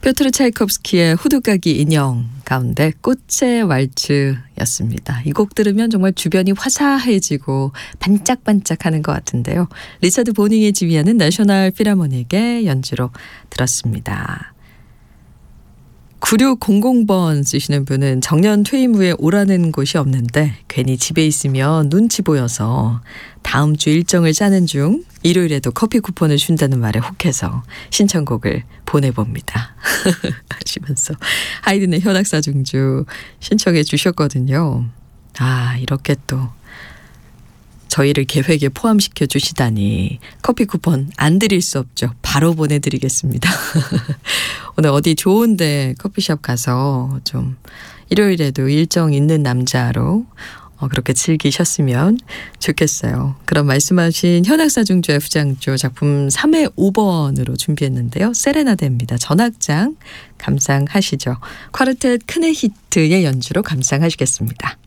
피오트르 차이콥스키의 호두까기 인형 가운데 꽃의 왈츠였습니다. 이 곡 들으면 정말 주변이 화사해지고 반짝반짝하는 것 같은데요. 리차드 보닝이 지휘하는 내셔널 필하모닉의 연주로 들었습니다. 9600번 쓰시는 분은 정년 퇴임 후에 오라는 곳이 없는데 괜히 집에 있으면 눈치 보여서 다음 주 일정을 짜는 중 일요일에도 커피 쿠폰을 준다는 말에 혹해서 신청곡을 보내봅니다. 하시면서 하이든의 현악사중주 신청해 주셨거든요. 아, 이렇게 또 저희를 계획에 포함시켜 주시다니 커피 쿠폰 안 드릴 수 없죠. 바로 보내드리겠습니다. 오늘 어디 좋은데 커피숍 가서 좀 일요일에도 일정 있는 남자로 그렇게 즐기셨으면 좋겠어요. 그런 말씀하신 현악사중주의 부장조 작품 3회 5번으로 준비했는데요. 세레나데입니다. 전악장 감상하시죠. 콰르텟 크네히트의 연주로 감상하시겠습니다.